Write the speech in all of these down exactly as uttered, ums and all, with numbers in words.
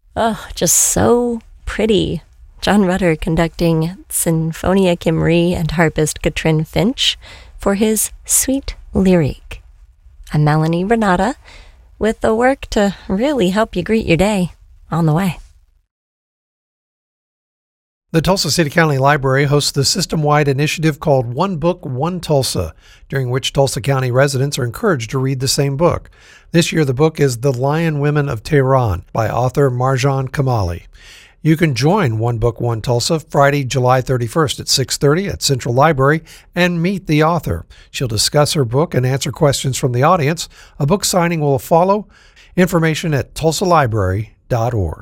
Oh, just so pretty. John Rutter conducting Sinfonia Kimri and harpist Katrin Finch for his Sweet Lyrique. I'm Melanie Renata with the work to really help you greet your day on the way. The Tulsa City County Library hosts the system-wide initiative called One Book, One Tulsa, during which Tulsa County residents are encouraged to read the same book. This year, the book is The Lion Women of Tehran by author Marjan Kamali. You can join One Book, One Tulsa Friday, July thirty-first at six thirty at Central Library and meet the author. She'll discuss her book and answer questions from the audience. A book signing will follow. Information at tulsa library dot org.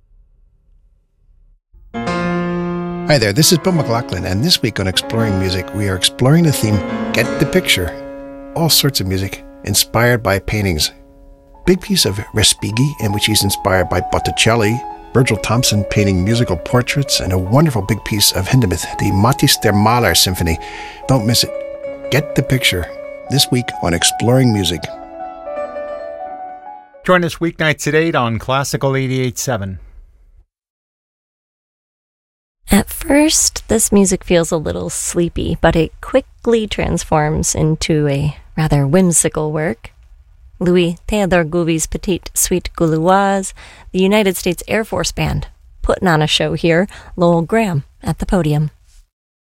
Hi there, this is Bill McLaughlin, and this week on Exploring Music, we are exploring the theme, Get the Picture. All sorts of music, inspired by paintings. Big piece of Respighi, in which he's inspired by Botticelli, Virgil Thompson painting musical portraits, and a wonderful big piece of Hindemith, the Matthäus der Maler Symphony. Don't miss it. Get the Picture, this week on Exploring Music. Join us weeknights at eight on Classical eighty-eight point seven. At first, this music feels a little sleepy, but it quickly transforms into a rather whimsical work. Louis Theodore Gouvy's Petite Suite Gauloise, the United States Air Force Band, putting on a show here, Lowell Graham at the podium.